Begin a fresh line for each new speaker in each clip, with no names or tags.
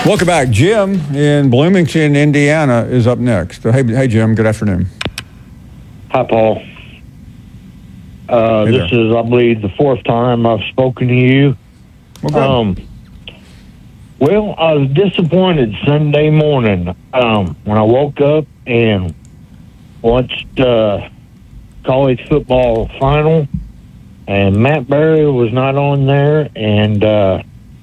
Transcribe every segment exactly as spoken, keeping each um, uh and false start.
Welcome back. Jim in Bloomington, Indiana is up next. Hey, hey Jim, good afternoon.
Hi, Paul. Uh,
Hey
this
there.
is, I believe, the fourth time I've spoken to you.
Well, good.
Um, well, I was disappointed Sunday morning um, when I woke up and watched uh, college football final, and Matt Berry was not on there, and uh,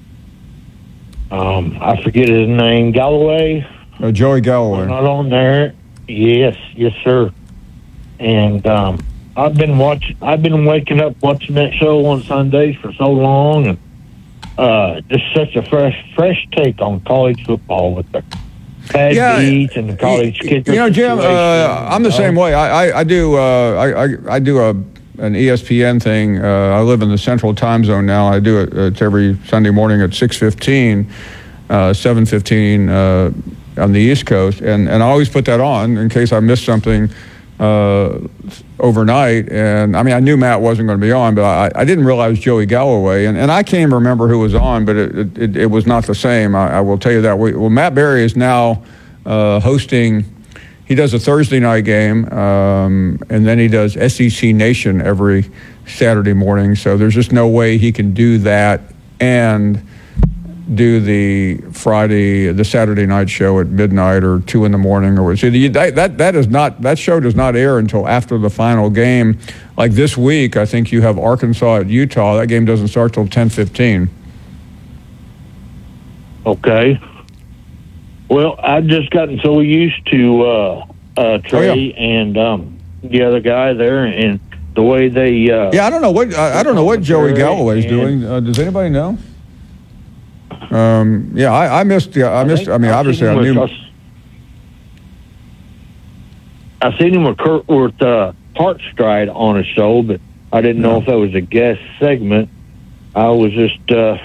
um, I forget his name, Galloway.
Uh, Joey
was
Galloway.
not on there. Yes, yes, sir. And um, I've been watching. I've been waking up watching that show on Sundays for so long, and uh, just such a fresh, fresh take on college football with the bad
Yeah,
beats and the college
you,
kicker.
you know, Jim,
situation,
uh, I'm the
you know?
same way. I, I, I do. Uh, I, I, I do a an E S P N thing. Uh, I live in the Central Time Zone now. I do it. It's every Sunday morning at six fifteen, uh, seven fifteen uh, on the East Coast, and and I always put that on in case I miss something uh, overnight. And I mean, I knew Matt wasn't going to be on, but I, I didn't realize Joey Galloway, and, and I can't even remember who was on, but it it, it was not the same. I, I will tell you that. We, well, Matt Berry is now uh, hosting. He does a Thursday night game, um, and then he does S E C Nation every Saturday morning. So there's just no way he can do that and do the Friday, the Saturday night show at midnight or two in the morning, or so that that that is not that show does not air until after the final game. Like this week, I think you have Arkansas at Utah. That game doesn't start till ten fifteen.
Okay. Well, I've just gotten so used to uh, uh, Trey
Oh, yeah.
and um, the other guy there, and the way they. Uh,
Yeah, I don't know what I, I don't know what Joey Galloway's doing. Uh, does anybody know? Um, yeah, I, I missed. Yeah, I missed. I mean, obviously, I knew.
I seen him with Kurt with uh, Hartstride on a show, but I didn't know
Yeah.
if that was a guest segment. I was just. Uh,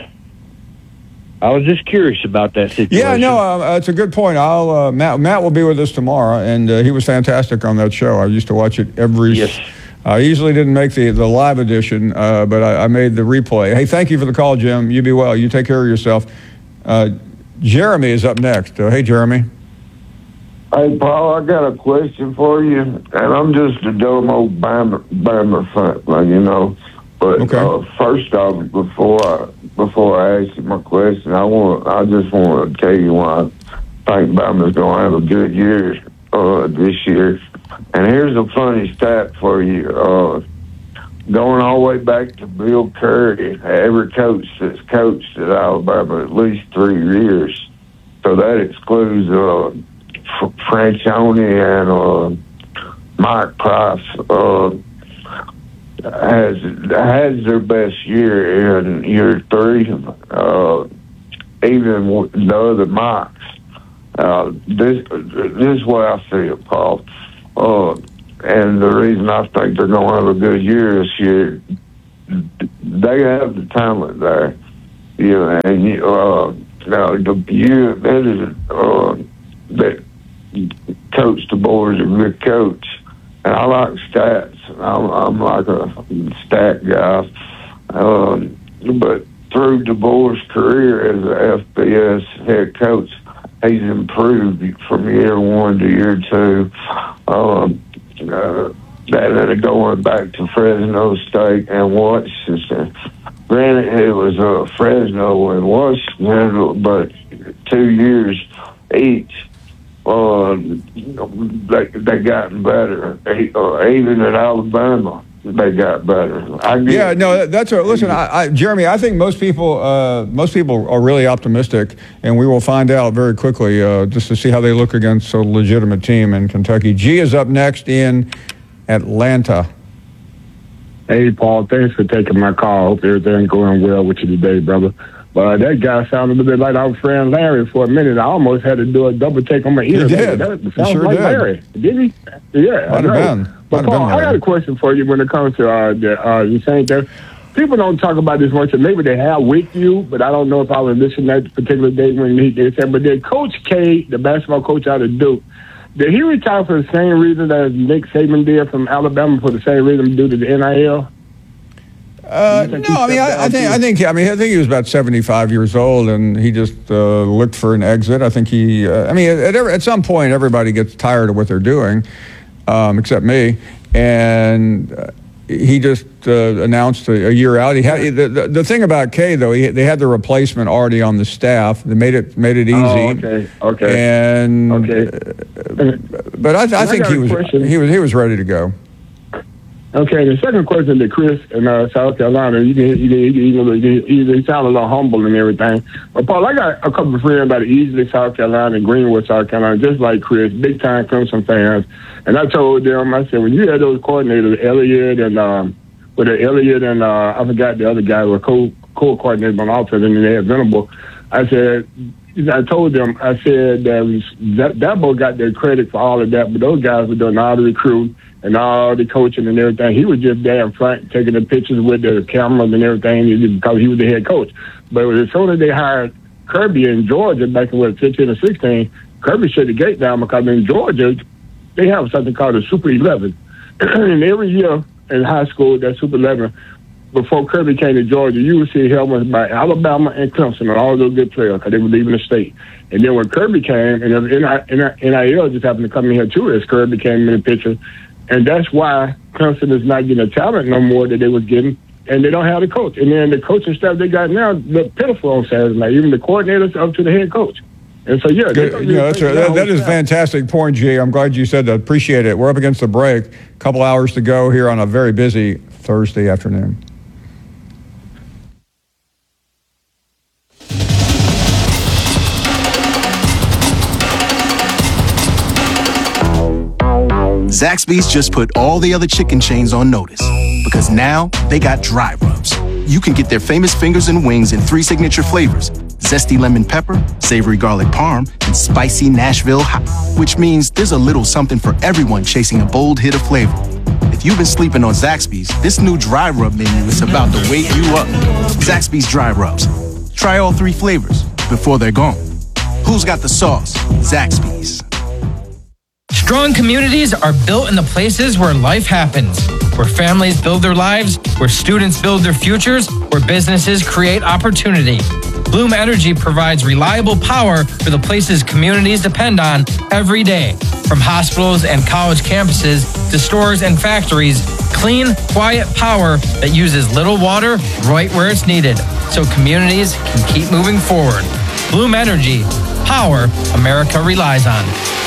I was just curious about that situation.
Yeah, no, uh, it's a good point. I'll uh, Matt. Matt will be with us tomorrow, and uh, he was fantastic on that show. I used to watch it every.
Yes.
I usually didn't make the, the live edition, uh, but I, I made the replay. Hey, thank you for the call, Jim. You be well. You take care of yourself. Uh, Jeremy is up next. Uh, hey, Jeremy.
Hey, Paul, I got a question for you, and I'm just a dumb old Bama, Bama fan, you know. But
Okay.
uh, first off, before I before I ask you my question, I want I just want to tell you why I think Bama's going to have a good year uh, this year. And here's a funny stat for you. Uh, going all the way back to Bill Curry, every coach that's coached at Alabama at least three years. So that excludes uh, F- Franchione and uh, Mike Price. Uh, has has their best year in year three. Uh, even with the other Mikes. Uh, this this is what I see it, Paul. Uh, and the reason I think they're going to have a good year this year, they have the talent there. You know, and you, uh, now the you that is uh, that coach the boys a good coach, and I like stats. I'm, I'm like a stat guy, um, but through DeBoer's career as an F B S head coach, he's improved from year one to year two. Um, uh, that going back to Fresno State and Washington. Granted, it was uh, Fresno and Washington, but two years each. Uh, they they gotten better. Uh, even at Alabama, they got better. I get,
Yeah, no, that's a listen, I, I, Jeremy. I think most people, uh, most people are really optimistic, and we will find out very quickly uh, just to see how they look against a legitimate team in Kentucky. G is up next in Atlanta.
Hey, Paul, thanks for taking my call. Hope everything's going well with you today, brother. But uh, that guy sounded a little bit like our friend Larry for a minute. I almost had to do a double take on my ear.
He did.
That
He
sounds
sure
like
did.
Larry. Did he? Yeah,
Might
I know.
have been.
But,
Might have
Paul,
been
I got a question for you when it comes to uh, the, uh, the Saints. There. People don't talk about this much, and maybe they have with you, but I don't know if I was listening that particular day when he did that. But then Coach K, the basketball coach out of Duke, did he retire for the same reason that Nick Saban did from Alabama, for the same reason due to the N I L?
Uh, no, I mean, I, I think, I think, I mean, I think he was about seventy-five years old, and he just uh, looked for an exit. I think he, uh, I mean, at, every, at some point, everybody gets tired of what they're doing, um, except me, and uh, he just uh, announced a, a year out. He had the, the, the thing about Kay though, he, they had the replacement already on the staff. They made it made it easy.
Oh, okay, okay,
and
okay.
Uh, but I, I think
I
he was
question.
he was he was ready to go.
Okay, the second question to Chris in uh, South Carolina, you can, you can, you can, you can, you sound a little humble and everything. But Paul, I got a couple of friends out of Easley, South Carolina, and Greenwood, South Carolina, just like Chris, big time Clemson fans. And I told them, I said, when you had those coordinators, Elliott and um, with the Elliott and uh, I forgot the other guy, were co co coordinators on offense, and then they had Venable. I said. I told them, I said that Dabo got their credit for all of that, but those guys were doing all the recruiting and all the coaching and everything. He was just there in front taking the pictures with the cameras and everything because he was the head coach. But as soon as they hired Kirby in Georgia back in, what, fifteen or sixteen, Kirby shut the gate down because in Georgia, they have something called a Super eleven. And every year in high school, that Super eleven, before Kirby came to Georgia, you would see helmets by Alabama and Clemson and all those good players because they were leaving the state. And then when Kirby came, and N I L just happened to come in here too as Kirby came in the picture. And that's why Clemson is not getting the talent no more that they was getting, and they don't have the coach. And then the coaching staff they got now look pitiful on Saturday night, even the coordinators up to the head coach. And so, yeah.
Good, you know, that's a, that, that is a fantastic point, G. I'm glad you said that. Appreciate it. We're up against the break. A couple hours to go here on a very busy Thursday afternoon.
Zaxby's just put all the other chicken chains on notice because now they got dry rubs. You can get their famous fingers and wings in three signature flavors: zesty lemon pepper, savory garlic parm, and spicy Nashville hot, which means there's a little something for everyone chasing a bold hit of flavor. If you've been sleeping on Zaxby's, this new dry rub menu is about to wake you up. Zaxby's Dry Rubs. Try all three flavors before they're gone. Who's got the sauce? Zaxby's.
Strong communities are built in the places where life happens, where families build their lives, where students build their futures, where businesses create opportunity. Bloom Energy provides reliable power for the places communities depend on every day. From hospitals and college campuses to stores and factories, clean, quiet power that uses little water right where it's needed, so communities can keep moving forward. Bloom Energy, power America relies on.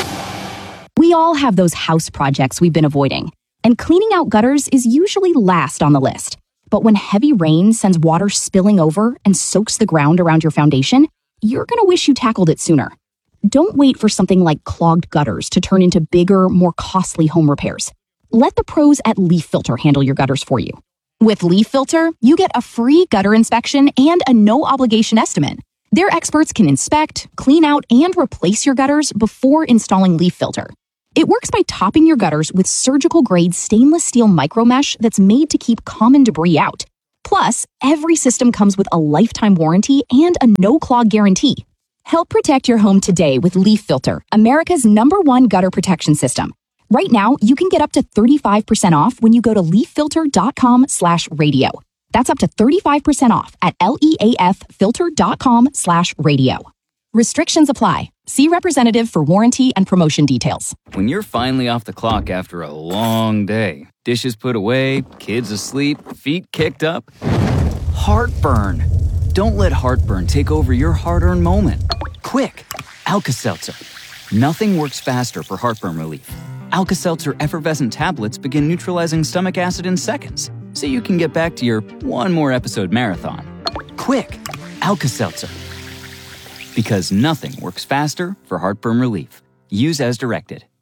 We all have those house projects we've been avoiding, and cleaning out gutters is usually last on the list. But when heavy rain sends water spilling over and soaks the ground around your foundation, you're going to wish you tackled it sooner. Don't wait for something like clogged gutters to turn into bigger, more costly home repairs. Let the pros at Leaf Filter handle your gutters for you. With Leaf Filter, you get a free gutter inspection and a no-obligation estimate. Their experts can inspect, clean out, and replace your gutters before installing Leaf Filter. It works by topping your gutters with surgical-grade stainless steel micromesh that's made to keep common debris out. Plus, every system comes with a lifetime warranty and a no-clog guarantee. Help protect your home today with Leaf Filter, America's number one gutter protection system. Right now, you can get up to thirty-five percent off when you go to leaffilter.com slash radio. That's up to thirty-five percent off at leaffilter.com slash radio. Restrictions apply. See representative for warranty and promotion details.
When you're finally off the clock after a long day, dishes put away, kids asleep, feet kicked up, heartburn. Don't let heartburn take over your hard-earned moment. Quick, Alka-Seltzer. Nothing works faster for heartburn relief. Alka-Seltzer effervescent tablets begin neutralizing stomach acid in seconds, so you can get back to your one more episode marathon. Quick, Alka-Seltzer. Because nothing works faster for heartburn relief. Use as directed.